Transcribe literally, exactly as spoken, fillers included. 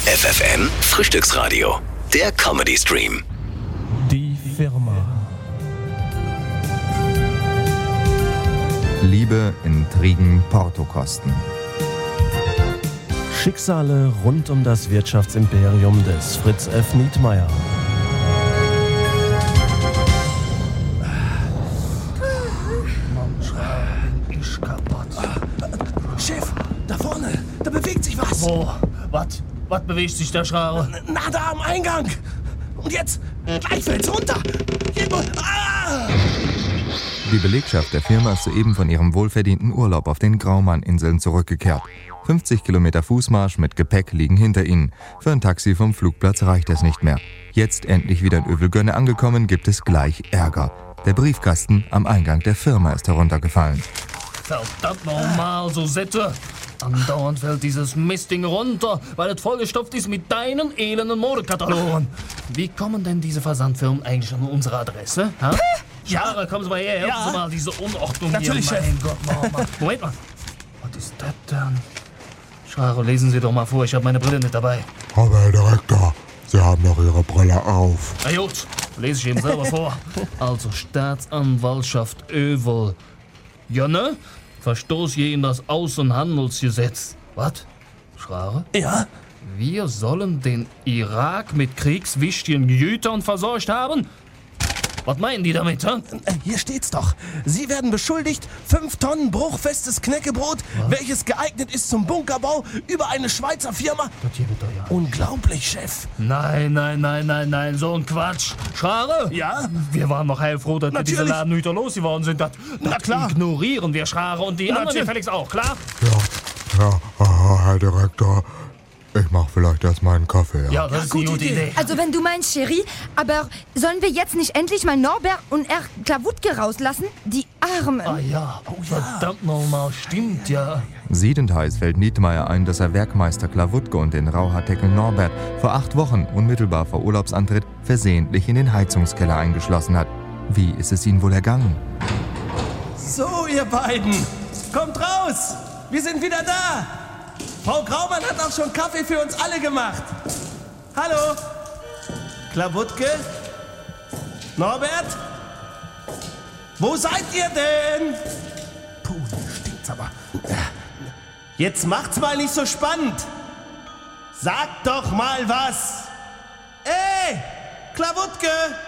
F F M Frühstücksradio, der Comedy Stream. Die Firma. Liebe, Intrigen, Portokosten. Schicksale rund um das Wirtschaftsimperium des Fritz F. Nietmeyer. Ist kaputt. Chef, da vorne, da bewegt sich was. Wo? Was? Was bewegt sich da, Schrare? Na, da am Eingang. Und jetzt, gleich fällt's runter. Hier, ah! Die Belegschaft der Firma ist soeben von ihrem wohlverdienten Urlaub auf den Graumann-Inseln zurückgekehrt. fünfzig Kilometer Fußmarsch mit Gepäck liegen hinter ihnen. Für ein Taxi vom Flugplatz reicht es nicht mehr. Jetzt endlich wieder in Övelgönne angekommen, gibt es gleich Ärger. Der Briefkasten am Eingang der Firma ist heruntergefallen. Verdammt nochmal, so Sette. Andauernd fällt dieses Mistding runter, weil es vollgestopft ist mit deinen elenden Modekatalogen. Wie kommen denn diese Versandfirmen eigentlich an unsere Adresse? Ha? Schrare, kommen Sie mal her, helfen Ja. Sie mal diese Unordnung Natürlich, hier. Chef. Mein Gott, Mama. Moment mal. Was ist das denn? Schrare, lesen Sie doch mal vor, ich habe meine Brille nicht dabei. Aber Herr Direktor, Sie haben doch Ihre Brille auf. Na gut, lese ich eben selber vor. Also Staatsanwaltschaft Övel. Ja, ne? Verstoß gegen das Außenhandelsgesetz. Was? Schrare? Ja? Wir sollen den Irak mit kriegswichtigen Gütern versorgt haben? Was meinen die damit, hä? Äh, Hier steht's doch. Sie werden beschuldigt, fünf Tonnen bruchfestes Knäckebrot, welches geeignet ist zum Bunkerbau, über eine Schweizer Firma. Das hier wird doch ja. Unglaublich, Chef. Nein, nein, nein, nein, nein, so ein Quatsch. Schrare? Ja? Wir waren noch heilfroh, dass wir diese Natürlich. Ladenhüter losgeworden sind. Das, Na das klar. ignorieren wir, Schrare, und die anderen Natürlich. gefälligst auch, klar? Ja, ja, aha, Herr Direktor, ich mach vielleicht erstmal einen Kaffee. Ja. Ja, das ist eine gute gute Idee. Idee. Also wenn du meinst, Cherie, aber sollen wir jetzt nicht endlich mal Norbert und Herr Klawutke rauslassen? Die Armen. Ah ja, verdammt nochmal, stimmt ja. Siedend heiß fällt Nietmeyer ein, dass er Werkmeister Klawutke und den Rauhaardeckel Norbert vor acht Wochen, unmittelbar vor Urlaubsantritt, versehentlich in den Heizungskeller eingeschlossen hat. Wie ist es ihnen wohl ergangen? So, ihr beiden, kommt raus. Wir sind wieder da. Frau Graumann hat auch schon Kaffee für uns alle gemacht. Hallo? Klawutke? Norbert? Wo seid ihr denn? Puh, hier stinkt's aber. Jetzt macht's mal nicht so spannend. Sagt doch mal was. Ey, Klawutke!